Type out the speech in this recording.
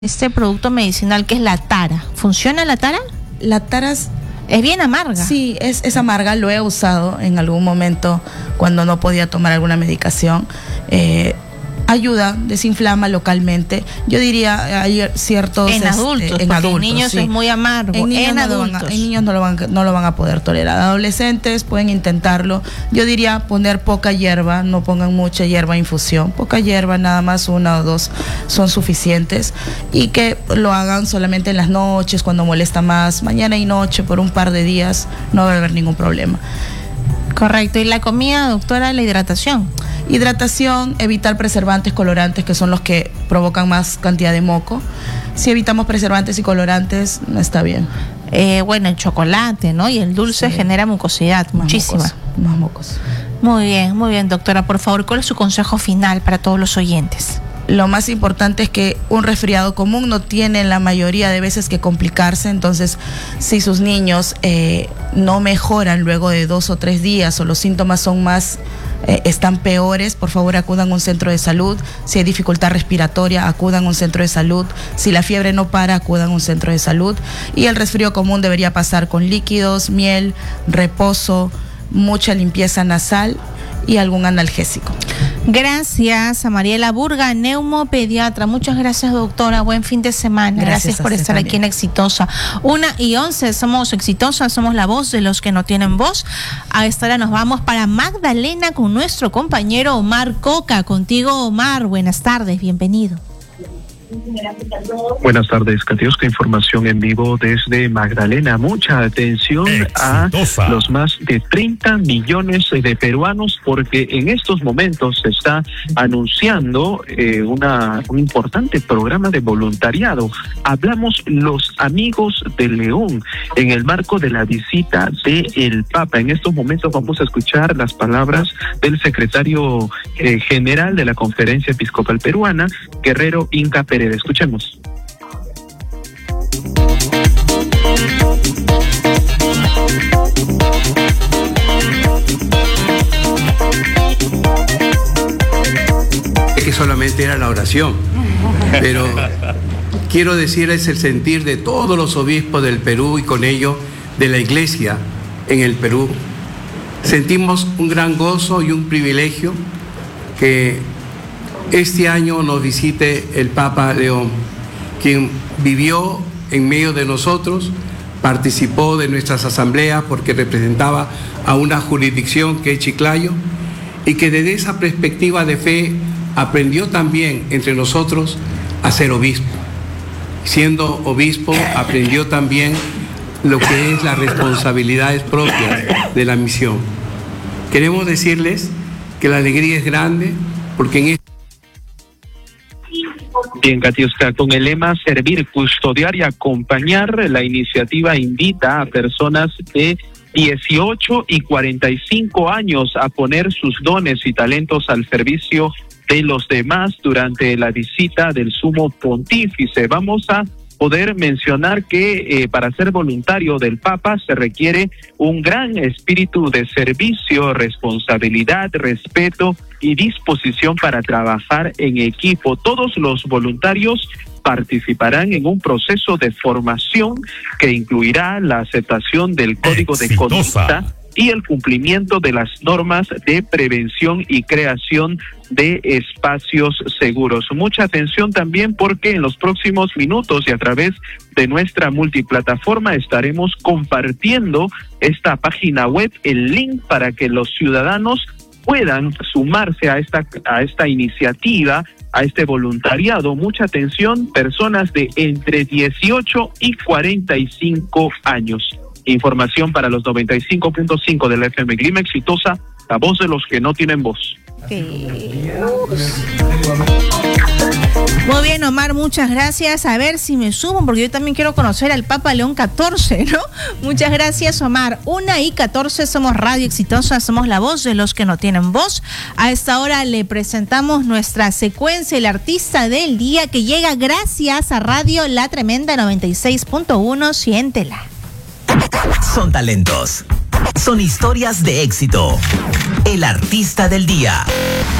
este producto medicinal que es la tara. ¿Funciona la tara? La tara es bien amarga. Sí, es amarga. Lo he usado en algún momento cuando no podía tomar alguna medicación. Ayuda, desinflama localmente. Yo diría, hay ciertos... En adultos, en niños sí. Es muy amargo. En niños no lo van a poder tolerar. Adolescentes pueden intentarlo. Yo diría poner poca hierba, no pongan mucha hierba infusión. Poca hierba, nada más 1 o 2 son suficientes. Y que lo hagan solamente en las noches, cuando molesta más. Mañana y noche, por un par de días, no va a haber ningún problema. Correcto. ¿Y la comida, doctora, la hidratación? Hidratación, evitar preservantes, colorantes, que son los que provocan más cantidad de moco. Si evitamos preservantes y colorantes, no está bien. Bueno, el chocolate, ¿no? Y el dulce sí. Genera mucosidad, muchísima. Más mocos. Muy bien, doctora. Por favor, ¿cuál es su consejo final para todos los oyentes? Lo más importante es que un resfriado común no tiene la mayoría de veces que complicarse. Entonces, si sus niños no mejoran luego de 2 o 3 días o los síntomas son más... están peores, por favor acudan a un centro de salud. Si hay dificultad respiratoria, acudan a un centro de salud. Si la fiebre no para, acudan a un centro de salud. Y el resfrío común debería pasar con líquidos, miel, reposo, mucha limpieza nasal y algún analgésico. Gracias a Mariela Burga, neumopediatra. Muchas gracias, doctora. Buen fin de semana. Gracias por estar aquí en Exitosa. 1:11, somos Exitosa, somos la voz de los que no tienen voz. A esta hora nos vamos para Magdalena con nuestro compañero Omar Coca. Contigo, Omar. Buenas tardes, bienvenido. Buenas tardes, Katiuska. Información en vivo desde Magdalena. Mucha atención Exitosa. A los más de 30 millones de peruanos, porque en estos momentos se está anunciando un importante programa de voluntariado. Hablamos Los Amigos del León en el marco de la visita del Papa. En estos momentos vamos a escuchar las palabras del secretario general de la Conferencia Episcopal Peruana, Guerrero Inca Pérez. Escuchemos. Que solamente era la oración, pero quiero decirles el sentir de todos los obispos del Perú y con ello de la Iglesia en el Perú. Sentimos un gran gozo y un privilegio que este año nos visite el Papa León, quien vivió en medio de nosotros, participó de nuestras asambleas porque representaba a una jurisdicción que es Chiclayo, y que desde esa perspectiva de fe aprendió también entre nosotros a ser obispo. Siendo obispo aprendió también lo que es las responsabilidades propias de la misión. Queremos decirles que la alegría es grande porque en este... Bien, Katiuska, con el lema Servir, Custodiar y Acompañar, la iniciativa invita a personas de 18 y 45 años a poner sus dones y talentos al servicio de los demás durante la visita del Sumo Pontífice. Vamos a poder mencionar que para ser voluntario del Papa se requiere un gran espíritu de servicio, responsabilidad, respeto y disposición para trabajar en equipo. Todos los voluntarios participarán en un proceso de formación que incluirá la aceptación del código de conducta y el cumplimiento de las normas de prevención y creación de espacios seguros. Mucha atención también porque en los próximos minutos y a través de nuestra multiplataforma estaremos compartiendo esta página web, el link para que los ciudadanos puedan sumarse a esta iniciativa, a este voluntariado. Mucha atención, personas de entre 18 y 45 años. Información para los 95.5 de la FM Clima Exitosa, la voz de los que no tienen voz. Muy bien, Omar, muchas gracias. A ver si me sumo, porque yo también quiero conocer al Papa León XIV, ¿no? Muchas gracias, Omar. 1:14, somos Radio Exitosa, somos la voz de los que no tienen voz. A esta hora le presentamos nuestra secuencia, el artista del día, que llega gracias a Radio La Tremenda 96.1. Siéntela. Son talentos, son historias de éxito. El artista del día.